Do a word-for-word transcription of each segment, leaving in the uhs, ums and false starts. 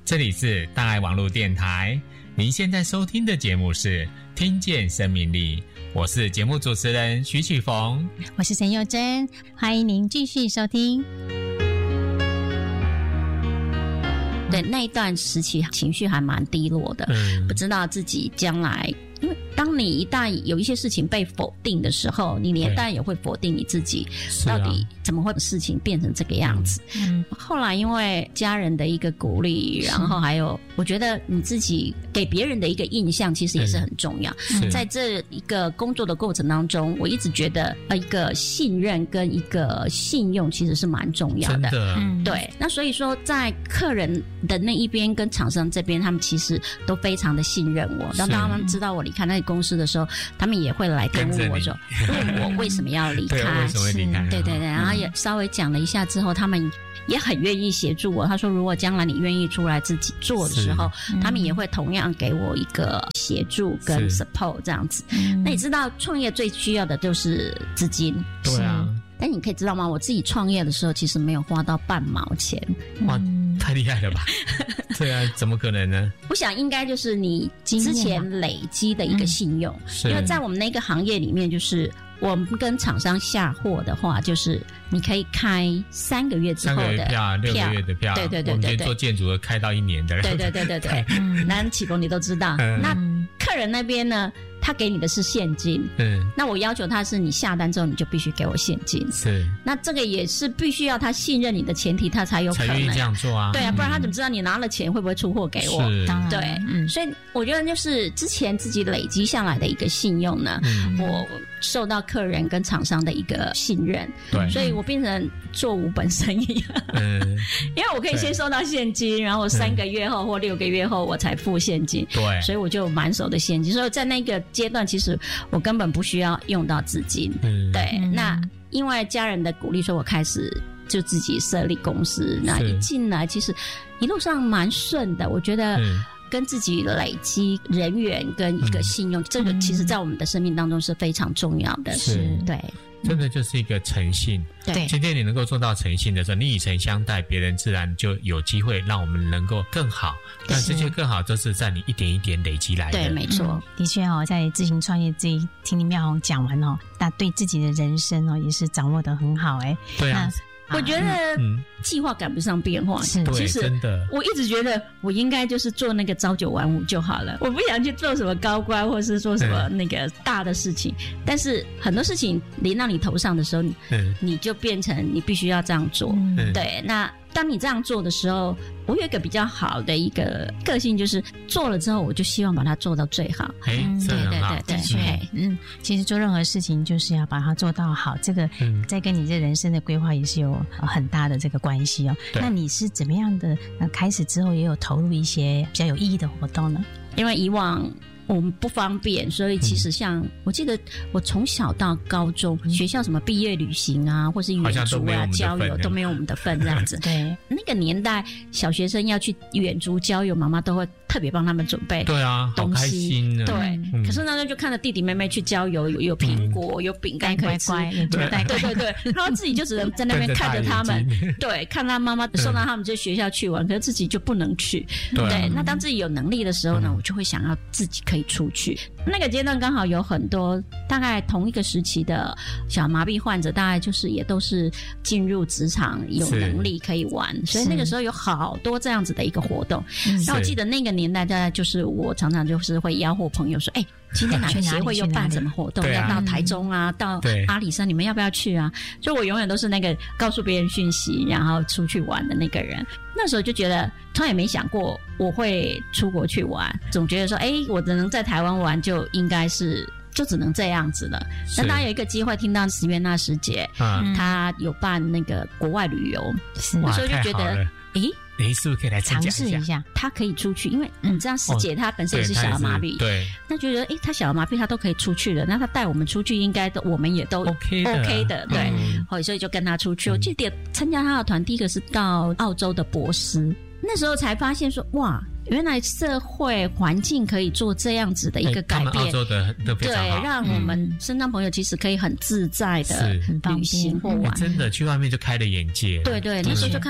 这里是大爱网络电台，您现在收听的节目是听见生命力，我是节目主持人徐启逢， 我是陈佑珍，欢迎您继续收听。 对，那一段时期情绪还蛮低落的，嗯，不知道自己将来，因为当你一旦有一些事情被否定的时候，你连带也会否定你自己，到底怎么会把事情变成这个样子。嗯，后来因为家人的一个鼓励，然后还有我觉得你自己给别人的一个印象其实也是很重要。嗯，在这一个工作的过程当中，我一直觉得一个信任跟一个信用其实是蛮重要的。 真的， 嗯，对。那所以说在客人的那一边跟厂商这边，他们其实都非常的信任我。当他们知道我离开那个公司的时候，他们也会来跟问我说，问我为什么要离开， 对，为什么会离开？ 对对对，然后也稍微讲了一下之后，他们也很愿意协助我。他说，如果将来你愿意出来自己做的时候，他们也会同样给我一个协助跟 support 这样子。那你知道，创业最需要的就是资金， 对啊。 但你可以知道吗？我自己创业的时候，其实没有花到半毛钱。 哇，太厉害了吧！对啊，怎么可能呢？ 我想应该就是你之前累积的一个信用，嗯，因为在我们那个行业里面，就是我们跟厂商下货的话，就是你可以开三个月之后的三个月票、六个月的票， 对对对对对， 我们今天做建筑的开到一年的， 对对对对对。那启峰你都知道，嗯，那客人那边呢？他给你的是现金，嗯，那我要求他是你下单之后你就必须给我现金， 是， 那这个也是必须要他信任你的前提，他才有可能才愿意这样做啊， 对啊，不然他怎么知道你拿了钱会不会出货给我？对，嗯，所以我觉得就是之前自己累积下来的一个信用呢，嗯，我受到客人跟厂商的一个信任，对，所以我变成做无本生意，嗯，因为我可以先收到现金，然后三个月后或六个月后我才付现金，对，所以我就满手的现金，所以在那个阶段其实我根本不需要用到资金，嗯，对，嗯，那因为家人的鼓励，所以我开始就自己设立公司，那一进来其实一路上蛮顺的，我觉得跟自己累积人缘跟一个信用，嗯，这个其实在我们的生命当中是非常重要的，是，对。 真的就是一个诚信，对。今天你能够做到诚信的时候，你以诚相待，别人自然就有机会让我们能够更好。但这些更好都是在你一点一点累积来的。 对，没错，嗯， 的确哦，在自行创业这一听林妙红讲完哦，那对自己的人生哦也是掌握得很好哎。 对啊。 我觉得计划赶不上变化， 是， 嗯，其实真的， 我一直觉得我应该就是做那个朝九晚五就好了，我不想去做什么高官或是做什么那个大的事情，嗯，但是很多事情临到你头上的时候，嗯，你就变成你必须要这样做，嗯，对，那当你这样做的时候，我有一个比较好的一个个性，就是做了之后我就希望把它做到最好。 哎，嗯，对对对对对，嗯，其实做任何事情就是要把它做到好，这个在跟你这人生的规划也是有很大的这个关系哦。那你是怎么样的？呃，开始之后也有投入一些比较有意义的活动呢？ 因为以往我们不方便，所以其实像，嗯，我记得我从小到高中，嗯，学校什么毕业旅行啊，或是远足啊、郊游都没有我们的份这样子。对，那个年代小学生要去远足郊游，妈妈都会特别帮他们准备。 对啊，好开心啊。 对，嗯，可是那时候就看着弟弟妹妹去郊游，有有苹果，嗯，有饼干可以吃，对对对对，然后自己就只能在那边看着他们，对，看他妈妈送到他们这学校去玩，可是自己就不能去。对，对，那当自己有能力的时候呢，我就会想要自己可以出去。那个阶段刚好有很多大概同一个时期的小麻痹患者，大概就是也都是进入职场有能力可以玩，所以那个时候有好多这样子的一个活动。那我记得那个年代大概就是我常常就是会吆喝朋友说，哎，今天哪个协会又办什么活动，要到台中啊，到阿里山，你们要不要去啊？所以我永远都是那个告诉别人讯息然后出去玩的那个人。那时候就觉得从来也没想过我会出国去玩，总觉得说，哎，我只能在台湾玩就应该是就只能这样子了。那当然有一个机会听到石原娜师姐，嗯，她有办那个国外旅游，那时候就觉得，诶你是不是可以来参加一下？ 尝试一下， 他可以出去，因为你知道师姐她本身也是小儿麻痹， 对， 那觉得诶，她小儿麻痹她都可以出去了，那她带我们出去，应该都我们也都 OK 的 ，OK 的，对，嗯，所以就跟她出去。我记得参加她的团，第一个是到澳洲的博斯，那时候才发现说，哇，原来社会环境可以做这样子的一个改变， 他们澳洲的都非常好， 对，让我们身障朋友其实可以很自在的旅行或玩， 真的去外面就开了眼界。 对对，那时候就看到哦，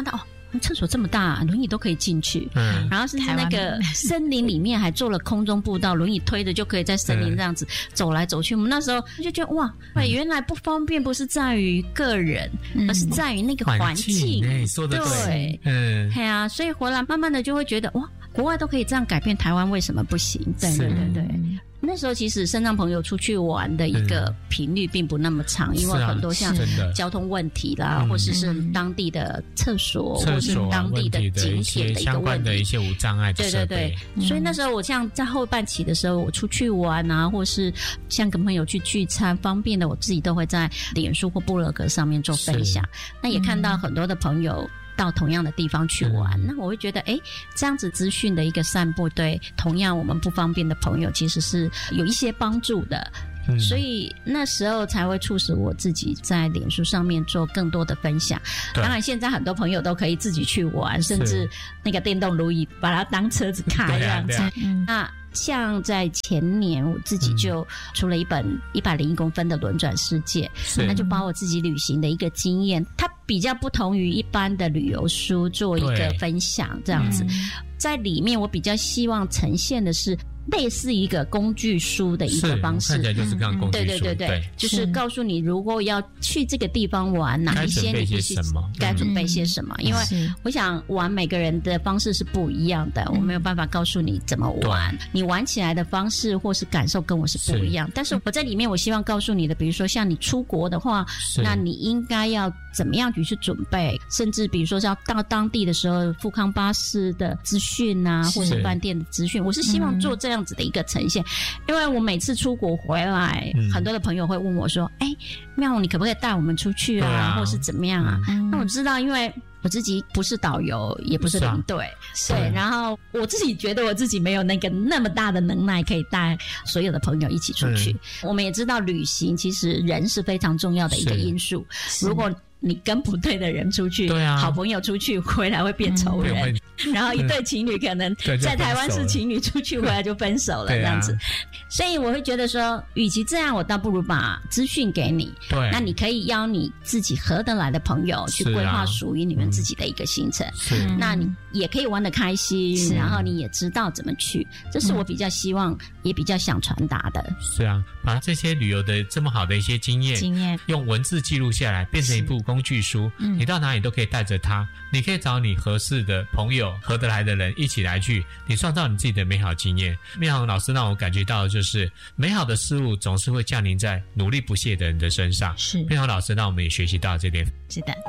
厕所这么大，轮椅都可以进去。嗯，然后甚至那个森林里面还做了空中步道，轮椅推着就可以在森林这样子走来走去。我们那时候就觉得哇，对，原来不方便不是在于个人，嗯、而是在于那个环境。 欸、说得对，嗯， 对啊，所以回来慢慢的就会觉得哇，国外都可以这样改变，台湾为什么不行？对对对对。那时候其实身障朋友出去玩的一个频率并不那么长，嗯、因为很多像交通问题啦，或者是当地的厕所，或是当地的景点的一个问题， 相关的一些无障碍的设备。 对对对，嗯、所以那时候我像在后半期的时候，我出去玩啊，或是像跟朋友去聚餐，方便的我自己都会在脸书或部落格上面做分享。那也看到很多的朋友到同样的地方去玩，嗯、那我会觉得，哎，这样子资讯的一个散布，对同样我们不方便的朋友，其实是有一些帮助的。嗯、所以那时候才会促使我自己在脸书上面做更多的分享。当然，现在很多朋友都可以自己去玩，甚至那个电动轮椅把它当车子开这样子。嗯、那像在前年，我自己就出了一本一百零一公分的轮转世界，那就把我自己旅行的一个经验，它比较不同于一般的旅游书做一个分享这样子。嗯、在里面，我比较希望呈现的是类似一个工具书的一个方式， 看起来就是像工具书， 对对对 对, 对，就是告诉你如果要去这个地方玩，哪一些你必须该准备些什么。因为我想玩每个人的方式是不一样的，我没有办法告诉你怎么玩，你玩起来的方式或是感受跟我是不一样。但是我在里面，我希望告诉你的，比如说像你出国的话，那你应该要怎么样去准备，甚至比如说要到当地的时候，富康巴士的资讯啊，或者饭店的资讯，我是希望做这样。这样子的一个呈现，因为我每次出国回来，嗯、很多的朋友会问我说：“哎，妙蓉，你可不可以带我们出去啊，啊或是怎么样啊？”嗯、那我知道，因为我自己不是导游，也不是领队，是啊、对，然后我自己觉得我自己没有那个那么大的能耐，可以带所有的朋友一起出去。嗯、我们也知道，旅行其实人是非常重要的一个因素，如果你跟不对的人出去，对啊，好朋友出去回来会变仇人，嗯、然后一对情侣可能在台湾是情侣出去回来就分手了这样子，啊、所以我会觉得说，与其这样，我倒不如把资讯给你，对，那你可以邀你自己合得来的朋友去规划属于你们自己的一个行程，嗯、那你也可以玩得开心，然后你也知道怎么去，这是我比较希望，嗯、也比较想传达的。 是啊，把这些旅游的这么好的一些经验，经验用文字记录下来，变成一部工具书，嗯、你到哪里都可以带着它，你可以找你合适的朋友、合得来的人一起来去，你创造你自己的美好经验。妙蓉老师让我感觉到的就是美好的事物总是会降临在努力不懈的人的身上。是妙蓉老师让我们也学习到这点。 是的，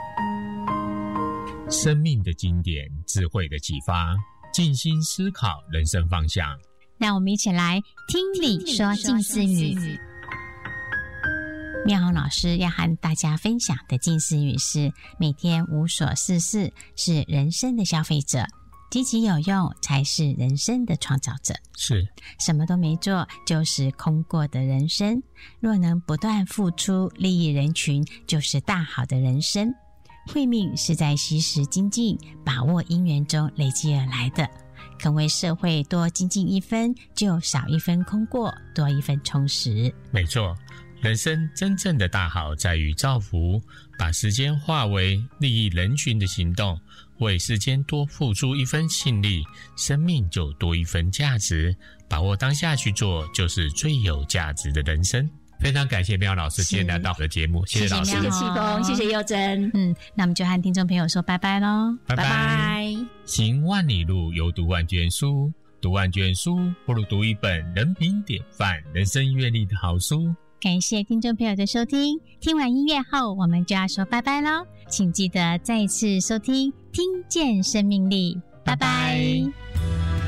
生命的经典，智慧的启发，静心思考人生方向。 让我们一起来听你说静思语。妙蓉老师要和大家分享的静思语是：每天无所事事是人生的消费者，积极有用才是人生的创造者。 是， 什么都没做就是空过的人生。若能不断付出，利益人群，就是大好的人生。慧命是在惜时精进、把握因缘中累积而来的。肯为社会多精进一分，就少一分空过，多一分充实。 没错，人生真正的大好在于造福，把时间化为利益人群的行动，为世间多付出一分心力，生命就多一分价值。把握当下去做，就是最有价值的人生。非常感谢妙蓉老师今天来到我的节目，谢谢老师， 谢谢启峰，谢谢佑珍。 嗯，那我们就和听众朋友说拜拜咯， 拜拜。行万里路，犹读万卷书，读万卷书不如读一本人品典范、人生阅历的好书。 感谢听众朋友的收听，听完音乐后我们就要说拜拜咯，请记得再次收听听见生命力，拜拜。